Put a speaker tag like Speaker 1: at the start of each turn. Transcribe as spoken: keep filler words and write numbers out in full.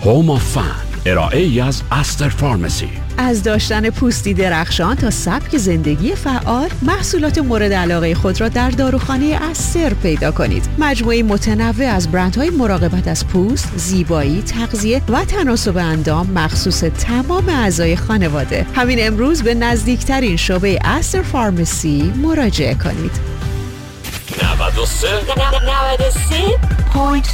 Speaker 1: Home of Fun. ارائه ای از استر فارمسی.
Speaker 2: از داشتن پوستی درخشان تا سبک زندگی فعال، محصولات مورد علاقه خود را در داروخانه استر پیدا کنید. مجموعه متنوع از برندهای مراقبت از پوست، زیبایی، تغذیه و تناسب اندام مخصوص تمام اعضای خانواده. همین امروز به نزدیکترین شعبه استر فارمسی مراجعه کنید.
Speaker 1: نود و سه
Speaker 3: نود و سه